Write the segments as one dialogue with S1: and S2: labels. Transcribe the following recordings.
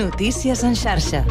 S1: Notícies en xarxa.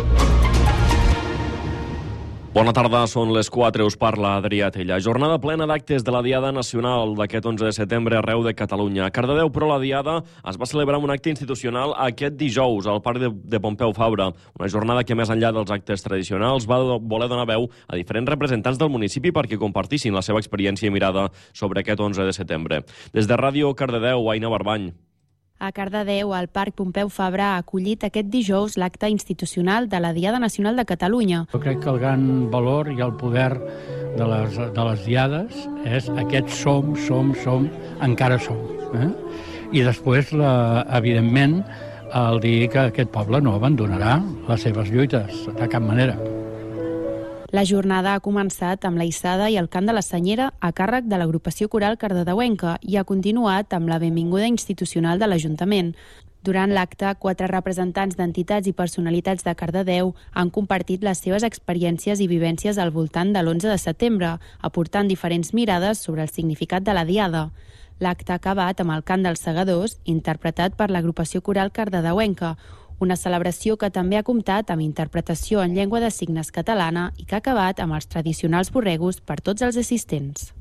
S2: Bona tarda, són les 4, us parla Adrià Tella. Jornada plena d'actes de la Diada Nacional d'aquest 11 de setembre arreu de Catalunya. A Cardedeu, però, la Diada es va celebrar amb un acte institucional aquest dijous al Parc de Pompeu Fabra. Una jornada que, més enllà dels actes tradicionals, va voler donar veu a diferents representants del municipi perquè compartissin la seva experiència i mirada sobre aquest 11 de setembre. Des de Ràdio Cardedeu, Aina Barbany.
S3: A Cardedeu, el Parc Pompeu Fabra ha acollit aquest dijous l'acte institucional de la Diada Nacional de Catalunya.
S4: Jo crec que el gran valor i el poder de les diades és aquest som, encara som. I després, evidentment, el dir que aquest poble no abandonarà les seves lluites, de cap manera.
S3: La jornada ha començat amb la hissada i el cant de la senyera a càrrec de l'agrupació coral cardedeuenca i ha continuat amb la benvinguda institucional de l'Ajuntament. Durant l'acte, 4 representants d'entitats i personalitats de Cardedeu han compartit les seves experiències i vivències al voltant de l'11 de setembre, aportant diferents mirades sobre el significat de la Diada. L'acte ha acabat amb el cant dels segadors, interpretat per l'agrupació coral cardedeuenca, una celebració que també ha comptat amb interpretació en llengua de signes catalana i que ha acabat amb els tradicionals borregos per tots els assistents.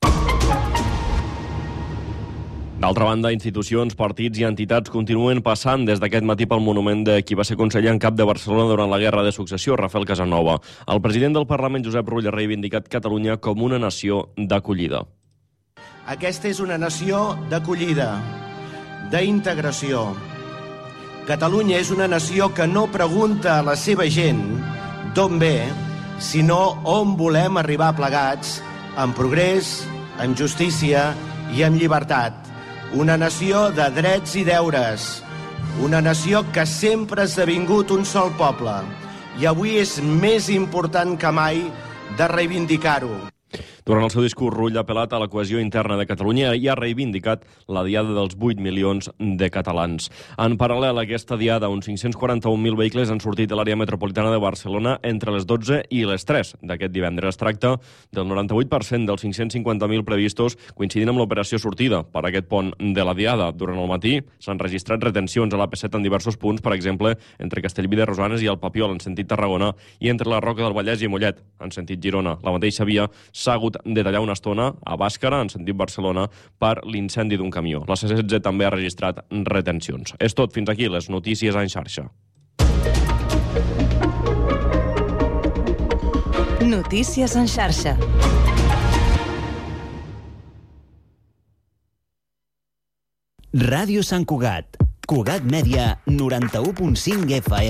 S2: D'altra banda, institucions, partits i entitats continuen passant des d'aquest matí pel monument de qui va ser conseller en cap de Barcelona durant la Guerra de Successió, Rafael Casanova. El president del Parlament, Josep Rull, ha reivindicat Catalunya com una nació d'acollida.
S5: Aquesta és una nació d'acollida, d'integració. Catalunya és una nació que no pregunta a la seva gent d'on ve, sinó on volem arribar plegats, amb progrés, amb justícia i amb llibertat. Una nació de drets i deures. Una nació que sempre ha esdevingut un sol poble. I avui és més important que mai de reivindicar-ho.
S2: Durant el seu discurs, Rull ha apel·lat a la cohesió interna de Catalunya i ha reivindicat la diada dels 8 milions de catalans. En paral·lel a aquesta diada, uns 541.000 vehicles han sortit de l'àrea metropolitana de Barcelona entre les 12 i les 3 d'aquest divendres. Es tracta del 98% dels 550.000 previstos, coincidint amb l'operació sortida per aquest pont de la diada. Durant el matí s'han registrat retencions a l'AP7 en diversos punts, per exemple, entre Castellví de Rosanes i el Papiol, en sentit Tarragona, i entre la Roca del Vallès i Mollet, en sentit Girona. La mateixa via s'ha hagut de tallar una estona a Bàscara, en sentit Barcelona, per l'incendi d'un camió. La C16 també ha registrat retencions. És tot, fins aquí les notícies en xarxa.
S1: Notícies en xarxa.
S6: Ràdio Sant Cugat. Cugat Mèdia, 91.5 FM.